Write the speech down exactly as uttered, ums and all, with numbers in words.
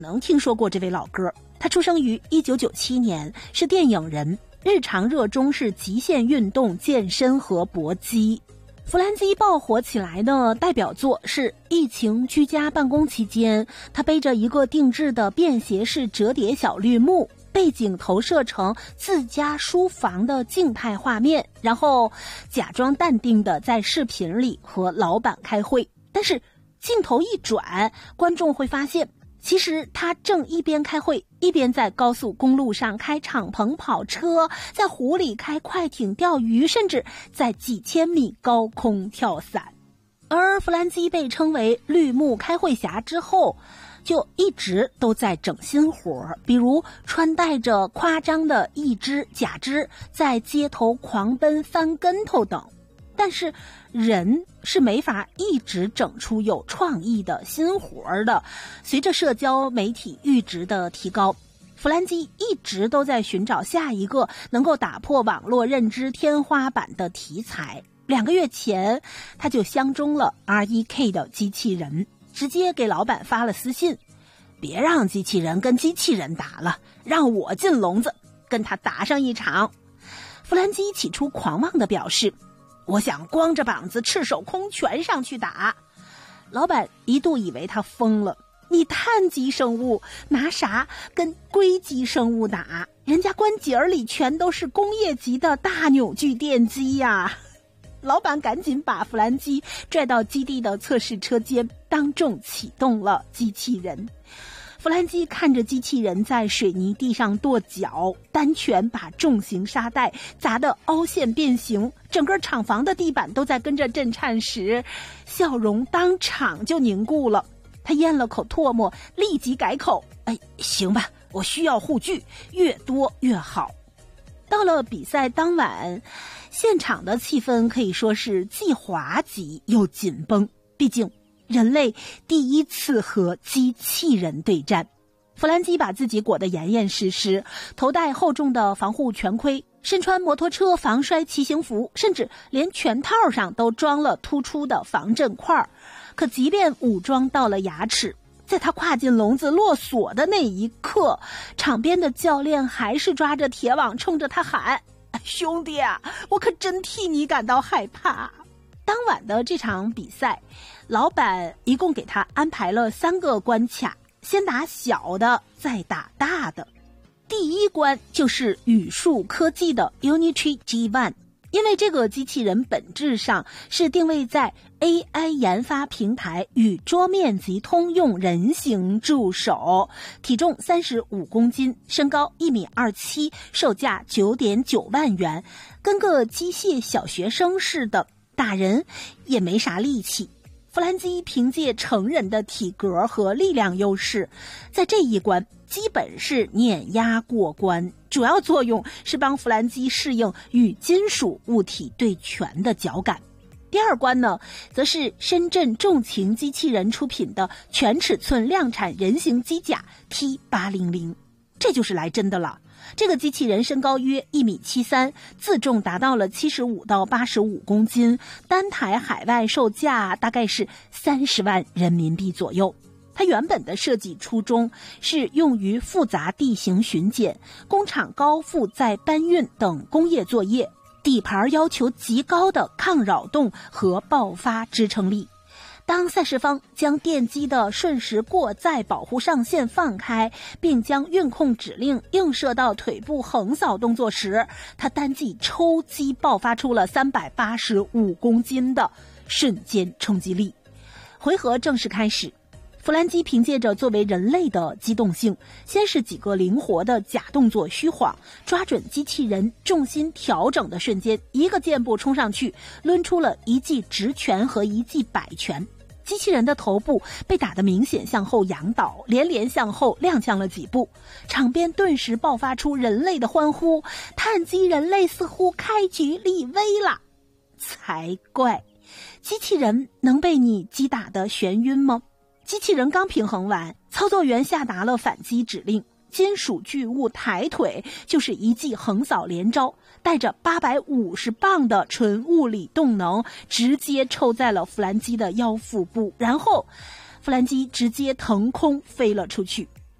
能听说过这位老哥。他出生于一九九七年，是电影人，日常热衷是极限运动、健身和搏击。弗兰基爆火起来的代表作是疫情居家办公期间，他背着一个定制的便携式折叠小绿幕，背景投射成自家书房的静态画面，然后假装淡定的在视频里和老板开会。但是镜头一转，观众会发现其实他正一边开会，一边在高速公路上开敞篷跑车，在湖里开快艇钓鱼，甚至在几千米高空跳伞。而弗兰基被称为绿幕开会侠之后，就一直都在整新活，比如穿戴着夸张的义肢、假肢，在街头狂奔、翻跟头等。但是人是没法一直整出有创意的新活的。随着社交媒体阈值的提高，弗兰基一直都在寻找下一个能够打破网络认知天花板的题材。两个月前，他就相中了 R E K 的机器人，直接给老板发了私信：别让机器人跟机器人打了，让我进笼子跟他打上一场。弗兰基起初狂妄地表示：我想光着膀子赤手空拳上去打。老板一度以为他疯了，你碳基生物拿啥跟硅基生物打？人家关节里全都是工业级的大扭矩电机呀！老板赶紧把弗兰基拽到基地的测试车间，当众启动了机器人。弗兰基看着机器人在水泥地上跺脚，单拳把重型沙袋砸得凹陷变形，整个厂房的地板都在跟着震颤时，笑容当场就凝固了。他咽了口唾沫，立即改口：哎，行吧，我需要护具，越多越好。到了比赛当晚，现场的气氛可以说是既滑稽又紧绷，毕竟人类第一次和机器人对战。弗兰基把自己裹得严严实实，头戴厚重的防护全盔，身穿摩托车防摔骑行服，甚至连拳套上都装了突出的防震块。可即便武装到了牙齿，在他跨进笼子落锁的那一刻，场边的教练还是抓着铁网冲着他喊：兄弟啊，我可真替你感到害怕。当晚的这场比赛，老板一共给他安排了三个关卡，先打小的，再打大的。第一关就是宇树科技的 Unitree G 一， 因为这个机器人本质上是定位在 A I 研发平台与桌面级通用人形助手，体重三十五公斤，身高一米二七，售价 九点九万元，跟个机械小学生似的，打人也没啥力气。弗兰基凭借成人的体格和力量优势，在这一关基本是碾压过关，主要作用是帮弗兰基适应与金属物体对拳的脚感。第二关呢，则是深圳重型机器人出品的全尺寸量产人形机甲 T 八零零， 这就是来真的了。这个机器人身高约一米七三，自重达到了七十五到八十五公斤，单台海外售价大概是三十万人民币左右。它原本的设计初衷是用于复杂地形巡检、工厂高负载搬运等工业作业，底盘要求极高的抗扰动和爆发支撑力。当赛事方将电机的瞬时过载保护上限放开，并将运控指令映射到腿部横扫动作时，它单记抽击爆发出了三百八十五公斤的瞬间冲击力。回合正式开始，弗兰基凭借着作为人类的机动性，先是几个灵活的假动作虚晃，抓准机器人重心调整的瞬间，一个箭步冲上去，抡出了一记直拳和一记摆拳。机器人的头部被打得明显向后仰倒，连连向后踉跄了几步，场边顿时爆发出人类的欢呼，碳基人类似乎开局立威了。才怪，机器人能被你击打得眩晕吗？机器人刚平衡完，操作员下达了反击指令，金属巨物抬腿就是一记横扫连招，带着八百五十磅的纯物理动能，直接抽在了弗兰基的腰腹部，然后弗兰基直接腾空飞了出去。